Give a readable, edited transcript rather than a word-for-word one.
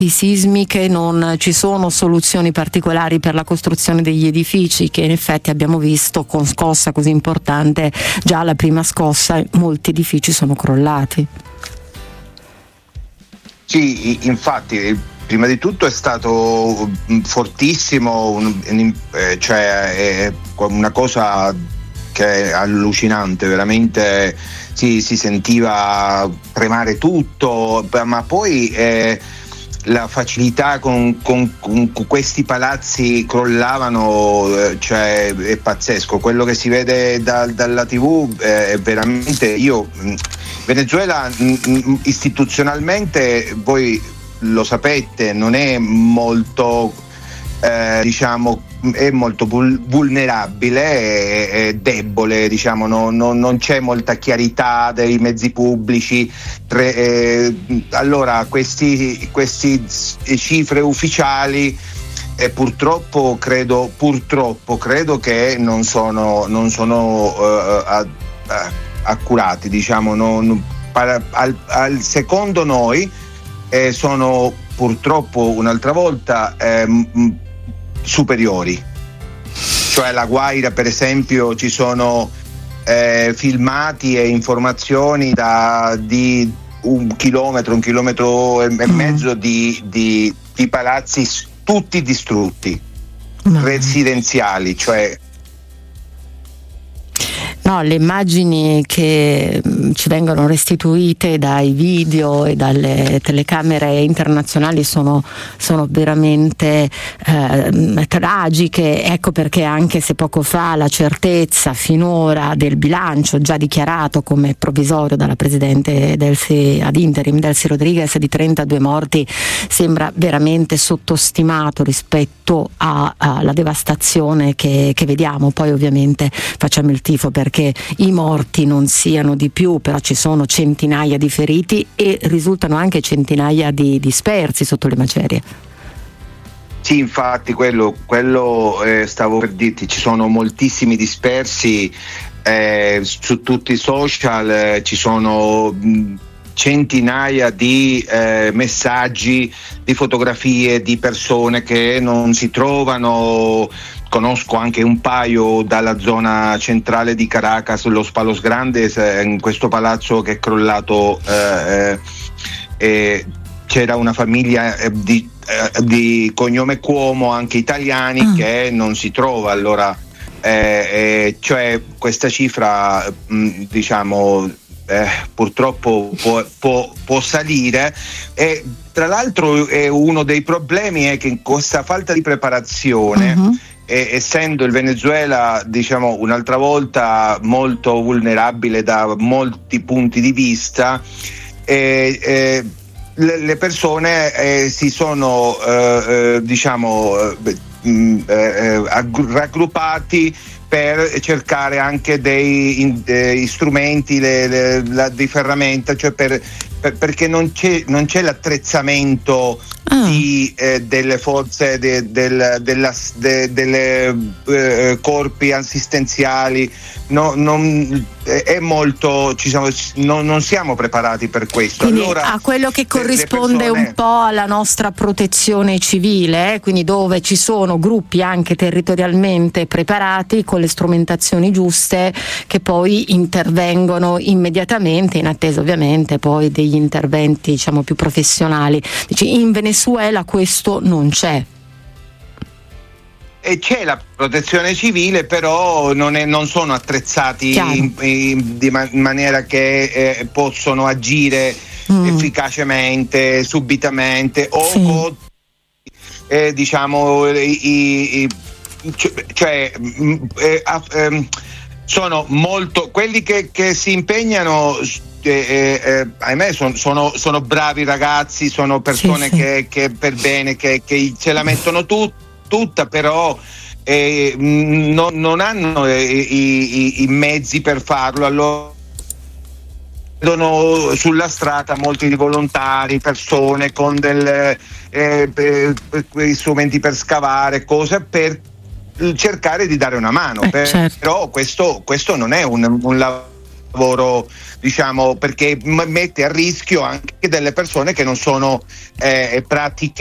sismiche non ci sono soluzioni particolari per la costruzione degli edifici, che in effetti abbiamo visto con scossa così importante, già la prima scossa molti edifici sono crollati. Sì, infatti prima di tutto è stato fortissimo, cioè è una cosa che è allucinante, veramente si sentiva tremare tutto, ma poi la facilità con questi palazzi crollavano, cioè è pazzesco. Quello che si vede dalla TV è veramente, Venezuela istituzionalmente, voi lo sapete, non è molto è molto vulnerabile, è debole, non c'è molta chiarità dei mezzi pubblici. Allora questi cifre ufficiali purtroppo credo che non sono accurati, secondo noi sono purtroppo un'altra volta superiori. Cioè La Guaira, per esempio, ci sono filmati e informazioni di un chilometro e mezzo di palazzi tutti distrutti, residenziali, cioè. No, le immagini che ci vengono restituite dai video e dalle telecamere internazionali sono veramente tragiche. Ecco perché, anche se poco fa la certezza finora del bilancio già dichiarato come provvisorio dalla presidente ad interim Delcy Rodriguez di 32 morti sembra veramente sottostimato rispetto alla devastazione che vediamo. Poi ovviamente facciamo il tifo perché i morti non siano di più, però ci sono centinaia di feriti e risultano anche centinaia di dispersi sotto le macerie. Sì, infatti quello stavo per dirti, ci sono moltissimi dispersi, su tutti i social ci sono centinaia di messaggi, di fotografie di persone che non si trovano. Conosco anche un paio dalla zona centrale di Caracas, Los Palos Grandes, in questo palazzo che è crollato, c'era una famiglia di cognome Cuomo, anche italiani, che non si trova. Allora, cioè questa cifra, purtroppo può salire, e tra l'altro uno dei problemi è che in questa falta di preparazione, essendo il Venezuela un'altra volta molto vulnerabile da molti punti di vista, le persone si sono raggruppati per cercare anche dei strumenti di ferramenta, cioè perché non c'è l'attrezzamento delle forze delle corpi assistenziali, è molto, non siamo preparati per questo. Quindi allora, a quello che corrisponde persone, un po' alla nostra protezione civile, quindi dove ci sono gruppi anche territorialmente preparati con le strumentazioni giuste, che poi intervengono immediatamente, in attesa ovviamente poi degli interventi più professionali. In Venezuela questo non c'è. E c'è la protezione civile, però non sono attrezzati in maniera che possono agire efficacemente, subitamente, o sono molto quelli che si impegnano. Ahimè sono bravi ragazzi, sono persone che per bene, che ce la mettono tutta, però non hanno i mezzi per farlo. Allora vedono sulla strada molti di volontari, persone con quei strumenti per scavare, cose per cercare di dare una mano, certo. Però questo non è un lavoro lavoro, diciamo, perché mette a rischio anche delle persone che non sono pratiche